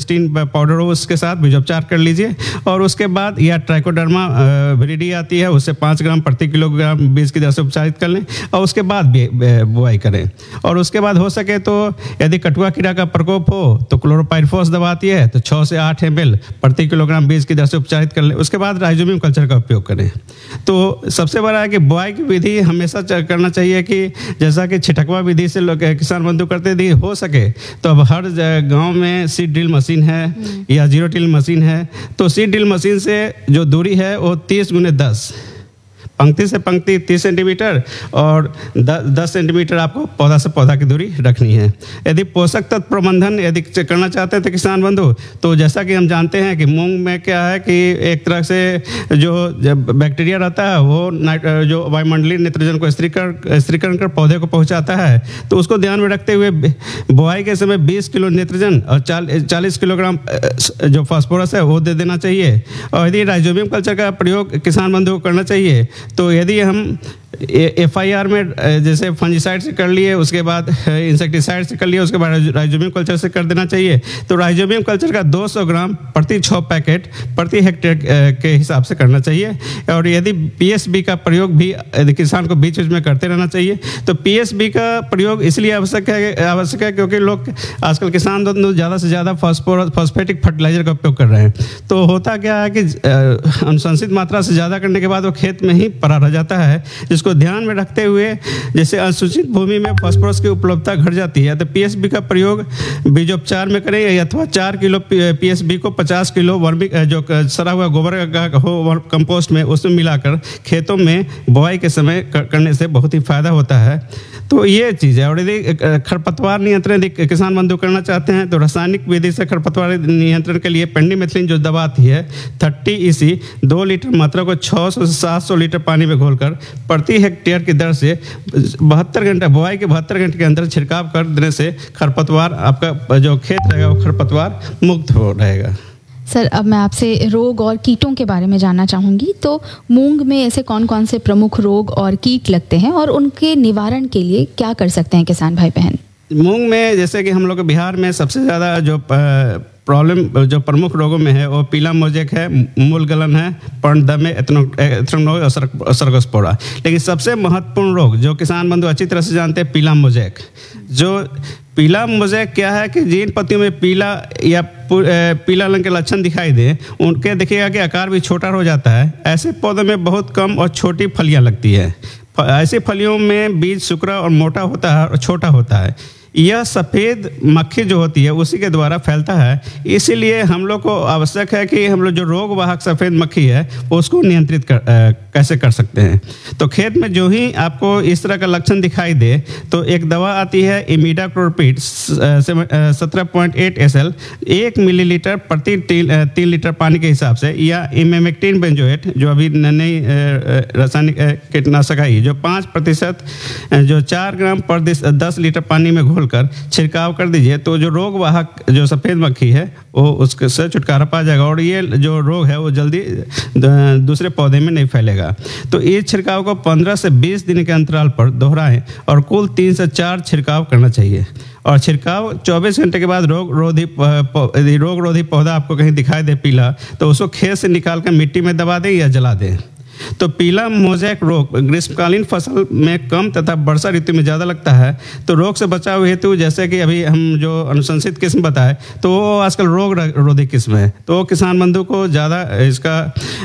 Cysteine powder हो उसके साथ बीजोपचार कर लीजिए। और उसके बाद या ट्राइकोडर्मा विरिडी आती है, उससे 5 ग्राम प्रति किलोग्राम बीज की दर से उपचारित कर लें और उसके बाद बुआई करें। और उसके बाद हो सके तो यदि कटुआ कीड़ा का प्रकोप हो तो क्लोरोपाइरिफॉस दवा आती है, तो 6 से 8 ml प्रति किलोग्राम बीज की दर से उपचारित कर लें। उसके बाद राइजोबियम कल्चर का उपयोग करें। तो सबसे बड़ा है कि बुआई की विधि हमेशा करना चाहिए कि जैसा कि छिटकवा विधि से लोग किसान बंधु करते थे, हो सके तो अब हर गांव में सीड ड्रिल मशीन है या जीरो टिल मशीन है। तो सीड ड्रिल मशीन से जो दूरी है वो 30x10, पंक्ति से पंक्ति 30 सेंटीमीटर और 10 सेंटीमीटर आपको पौधा से पौधा की दूरी रखनी है। यदि पोषक तत्व प्रबंधन यदि करना चाहते हैं तो किसान बंधु, तो जैसा कि हम जानते हैं कि मूंग में क्या है कि एक तरह से जो बैक्टीरिया रहता है वो जो वायुमंडलीय नाइट्रोजन को स्थिरीकरण कर पौधे को पहुंचाता है। तो उसको ध्यान में रखते हुए बुआई के समय 20 किलो नाइट्रोजन और 40 किलोग्राम जो फास्फोरस है वो दे देना चाहिए। और यदि राइजोबियम कल्चर का प्रयोग किसान बंधु को करना चाहिए तो यदि हम FIR में जैसे फंजीसाइड से कर लिए, उसके बाद इंसेक्टिसाइड से कर लिए, उसके बाद राइजोबियम कल्चर से कर देना चाहिए। तो राइजोबियम कल्चर का 200 ग्राम प्रति 6 पैकेट प्रति हेक्टेयर के हिसाब से करना चाहिए। और यदि PSB का प्रयोग भी किसान को बीच बीच में करते रहना चाहिए। तो PSB का प्रयोग इसलिए आवश्यक है क्योंकि लोग आजकल किसान ज़्यादा से ज़्यादा फॉस्फेटिक फर्टिलाइजर का उपयोग कर रहे हैं। तो होता क्या है कि अनुशंसित मात्रा से ज़्यादा करने के बाद वो खेत में ही पड़ा रह जाता है, जिसको ध्यान में रखते हुए जैसे अनुसूचित भूमि में फास्फोरस की उपलब्धता घट जाती है तो PSB का प्रयोग बीजोपचार में करें, अथवा 4 किलो PSB को 50 किलो वर्मी जो सड़ा हुआ गोबर का हो कंपोस्ट में उसमें मिलाकर खेतों में बुआई के समय करने से बहुत ही फायदा होता है। तो ये चीज़ है। और यदि खरपतवार नियंत्रण किसान बंधु करना चाहते हैं तो रासायनिक विधि से खरपतवार नियंत्रण के लिए पेंडिमेथिलिन जो दवा आती है 30 EC 2 लीटर मात्रा को 600 से 700 लीटर पानी में घोलकर प्रति हेक्टेयर की दर से 72 घंटे बुआई के 72 घंटे के अंदर छिड़काव कर देने से खरपतवार आपका जो खेत रहेगा वो खरपतवार मुक्त हो रहेगा। सर, अब मैं आपसे रोग और कीटों के बारे में जानना चाहूँगी। तो मूंग में ऐसे कौन कौन से प्रमुख रोग और कीट लगते हैं और उनके निवारण के लिए क्या कर सकते हैं किसान भाई बहन? मूंग में जैसे कि हम लोग बिहार में सबसे ज़्यादा जो प्रॉब्लम जो प्रमुख रोगों में है वो पीला मोजेक है, मूल गलन है, पर्णदमे, एंथ्रेक्नोज और सर्गोस्पोरा। लेकिन सबसे महत्वपूर्ण रोग जो किसान बंधु अच्छी तरह से जानते हैं पीला मोजेक। जो पीला मोजेक क्या है कि जिन पत्तियों में पीला या पीला रंग के लक्षण दिखाई दे उनके देखिएगा कि आकार भी छोटा हो जाता है। ऐसे पौधों में बहुत कम और छोटी फलियां लगती है। ऐसी फलियों में बीज शुक्र और मोटा होता है और छोटा होता है। यह सफ़ेद मक्खी जो होती है उसी के द्वारा फैलता है। इसीलिए हम लोग को आवश्यक है कि हम लोग जो रोग वाहक सफ़ेद मक्खी है उसको नियंत्रित कैसे कर सकते हैं। तो खेत में जो ही आपको इस तरह का लक्षण दिखाई दे तो एक दवा आती है इमिडाक्लोप्रिड 17.8 SL 1 मिलीलीटर प्रति 3 लीटर पानी के हिसाब से, या इमेमेक्टिन बेंजोएट जो अभी नई रासायनिक कीटनाशक आई जो 5% जो 4 ग्राम पर 10 लीटर पानी में घोल कर छिड़काव कर दीजिए। तो जो रोग वाहक जो सफ़ेद मक्खी है वो उसके से छुटकारा पा जाएगा और ये जो रोग है वो जल्दी दूसरे पौधे में नहीं फैलेगा। तो इस छिड़काव को 15 से 20 दिन के अंतराल पर दोहराएं और कुल 3 से 4 छिड़काव करना चाहिए। और छिड़काव 24 घंटे के बाद रोग रोधी पौधा आपको कहीं दिखाई दे पीला तो उसको खेत से निकाल कर मिट्टी में दबा दें या जला दें। तो पीला मोजेक रोग ग्रीष्मकालीन फसल में कम तथा वर्षा ऋतु में ज़्यादा लगता है। तो रोग से बचाव हेतु जैसे कि अभी हम जो अनुशंसित किस्म बताए तो वो आजकल रोग रोधी किस्म है। तो किसान बंधु को ज़्यादा इसका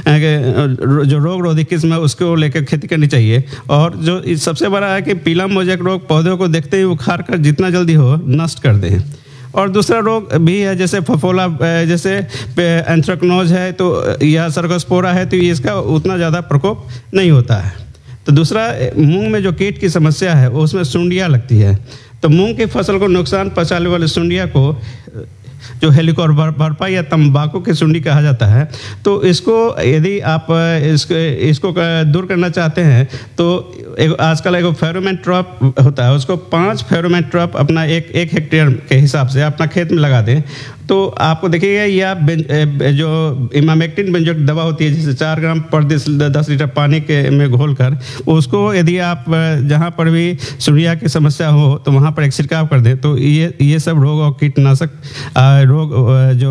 जो रोग रोधी किस्म है उसको लेकर खेती करनी चाहिए। और जो सबसे बड़ा है कि पीला मोजेक रोग पौधों को देखते ही उखाड़ कर जितना जल्दी हो नष्ट कर दें। और दूसरा रोग भी है जैसे फफोला, जैसे एंथ्रेक्नोज है तो या सर्गोस्पोरा है तो इसका उतना ज़्यादा प्रकोप नहीं होता है। तो दूसरा मूंग में जो कीट की समस्या है उसमें सुंडियाँ लगती है। तो मूंग की फसल को नुकसान पहुंचाने वाले सुंडिया को जो हेलिकोवर्पा या तंबाकू की सुंडी कहा जाता है। तो इसको यदि आप इसको दूर करना चाहते हैं तो आजकल एक फेरोमोन ट्रैप होता है, उसको 5 फेरोमोन ट्रैप अपना एक हेक्टेयर के हिसाब से अपना खेत में लगा दें। तो आपको देखिएगा या जो इमामेक्टिन बेंजोएट दवा होती है जैसे 4 ग्राम पर 10 लीटर पानी के में घोल कर उसको यदि आप जहाँ पर भी सुंडिया की समस्या हो तो वहाँ पर एक छिड़काव कर दें। तो ये सब रोग और कीटनाशक रोग जो